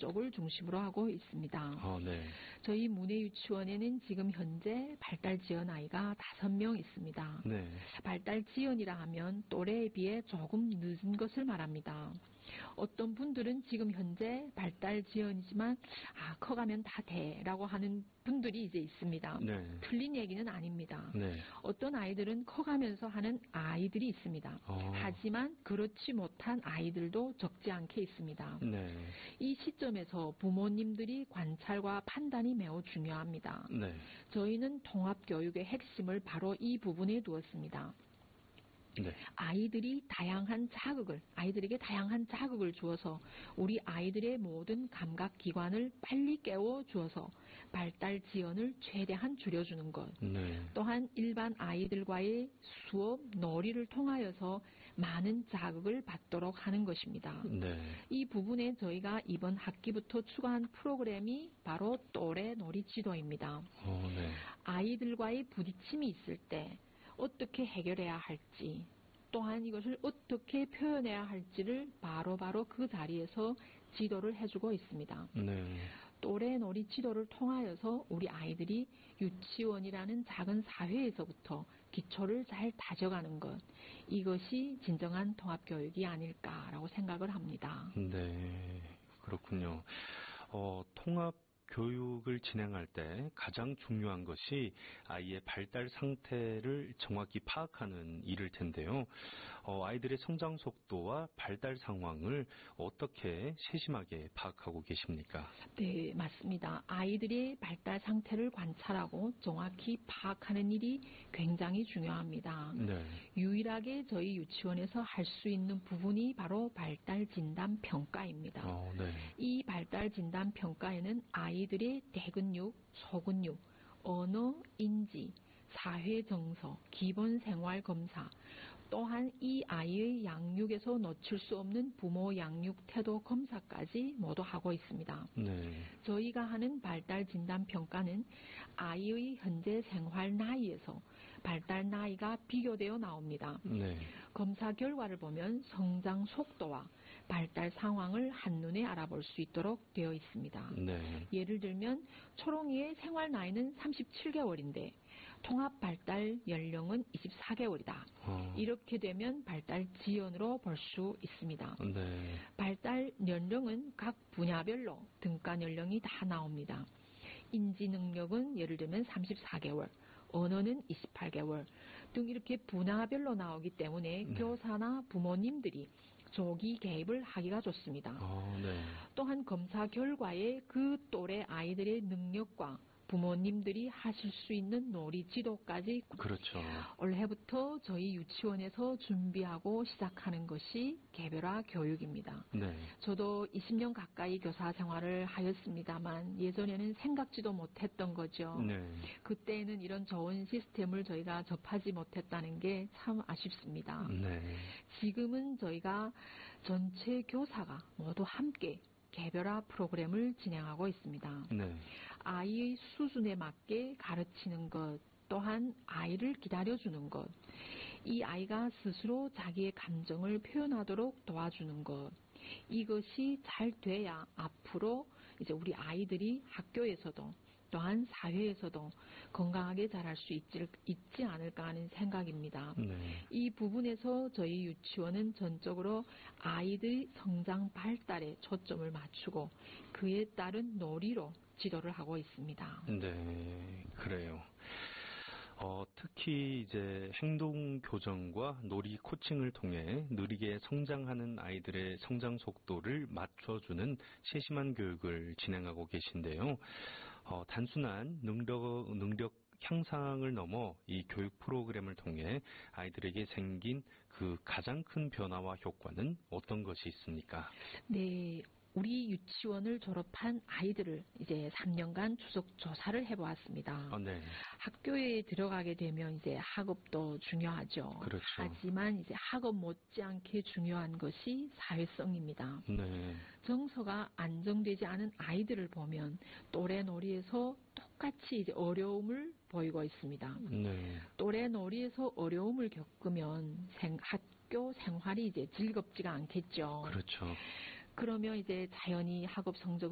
쪽을 중심으로 하고 있습니다. 네. 저희 문해유치원에는 지금 현재 발달 지연 아이가 5명 있습니다. 네. 발달 지연이라 하면 또래에 비해 조금 늦은 것을 말합니다. 어떤 분들은 지금 현재 발달 지연이지만 커가면 다 돼라고 하는 분들이 이제 있습니다. 네. 틀린 얘기는 아닙니다. 네. 어떤 아이들은 커가면서 하는 아이들이 있습니다. 하지만 그렇지 못한 아이들도 적지 않게 있습니다. 네. 이 시점에서 부모님들이 관찰과 판단이 매우 중요합니다. 네. 저희는 통합교육의 핵심을 바로 이 부분에 두었습니다. 네. 아이들에게 다양한 자극을 주어서 우리 아이들의 모든 감각기관을 빨리 깨워주어서 발달 지연을 최대한 줄여주는 것. 네. 또한 일반 아이들과의 수업, 놀이를 통하여서 많은 자극을 받도록 하는 것입니다. 네. 이 부분에 저희가 이번 학기부터 추가한 프로그램이 바로 또래 놀이 지도입니다. 네. 아이들과의 부딪힘이 있을 때 어떻게 해결해야 할지, 또한 이것을 어떻게 표현해야 할지를 바로바로 그 자리에서 지도를 해주고 있습니다. 네. 또래 놀이 지도를 통하여서 우리 아이들이 유치원이라는 작은 사회에서부터 기초를 잘 다져가는 것, 이것이 진정한 통합교육이 아닐까라고 생각을 합니다. 네, 그렇군요. 통합 교육을 진행할 때 가장 중요한 것이 아이의 발달 상태를 정확히 파악하는 일일 텐데요. 아이들의 성장 속도와 발달 상황을 어떻게 세심하게 파악하고 계십니까? 네, 맞습니다. 아이들의 발달 상태를 관찰하고 정확히 파악하는 일이 굉장히 중요합니다. 네. 유일하게 저희 유치원에서 할 수 있는 부분이 바로 발달 진단 평가입니다. 네. 이 발달 진단 평가에는 아이들의 대근육, 소근육, 언어, 인지, 사회 정서, 기본 생활 검사, 또한 이 아이의 양육에서 놓칠 수 없는 부모 양육 태도 검사까지 모두 하고 있습니다. 네. 저희가 하는 발달 진단 평가는 아이의 현재 생활 나이에서 발달 나이가 비교되어 나옵니다. 네. 검사 결과를 보면 성장 속도와 발달 상황을 한눈에 알아볼 수 있도록 되어 있습니다. 네. 예를 들면 초롱이의 생활 나이는 37개월인데 통합 발달 연령은 24개월이다. 이렇게 되면 발달 지연으로 볼 수 있습니다. 네. 발달 연령은 각 분야별로 등가 연령이 다 나옵니다. 인지 능력은 예를 들면 34개월, 언어는 28개월 등 이렇게 분야별로 나오기 때문에 교사나 부모님들이 조기 개입을 하기가 좋습니다. 네. 또한 검사 결과에 그 또래 아이들의 능력과 부모님들이 하실 수 있는 놀이 지도까지 그렇죠. 올해부터 저희 유치원에서 준비하고 시작하는 것이 개별화 교육입니다. 네. 저도 20년 가까이 교사 생활을 하였습니다만 예전에는 생각지도 못했던 거죠. 네. 그때는 이런 좋은 시스템을 저희가 접하지 못했다는 게 참 아쉽습니다. 네. 지금은 저희가 전체 교사가 모두 함께 개별화 프로그램을 진행하고 있습니다. 네. 아이의 수준에 맞게 가르치는 것, 또한 아이를 기다려주는 것, 이 아이가 스스로 자기의 감정을 표현하도록 도와주는 것, 이것이 잘 돼야 앞으로 이제 우리 아이들이 학교에서도 또한 사회에서도 건강하게 자랄 수 있지 않을까 하는 생각입니다. 네. 이 부분에서 저희 유치원은 전적으로 아이들의 성장 발달에 초점을 맞추고 그에 따른 놀이로 지도를 하고 있습니다. 네, 그래요. 특히 이제 행동 교정과 놀이 코칭을 통해 느리게 성장하는 아이들의 성장 속도를 맞춰주는 세심한 교육을 진행하고 계신데요. 단순한 능력 향상을 넘어 이 교육 프로그램을 통해 아이들에게 생긴 그 가장 큰 변화와 효과는 어떤 것이 있습니까? 네. 우리 유치원을 졸업한 아이들을 이제 3년간 추적 조사를 해보았습니다. 네. 학교에 들어가게 되면 이제 학업도 중요하죠. 그렇죠. 하지만 이제 학업 못지않게 중요한 것이 사회성입니다. 네. 정서가 안정되지 않은 아이들을 보면 또래 놀이에서 똑같이 이제 어려움을 보이고 있습니다. 네. 또래 놀이에서 어려움을 겪으면 학교 생활이 이제 즐겁지가 않겠죠. 그렇죠. 그러면 이제 자연히 학업 성적은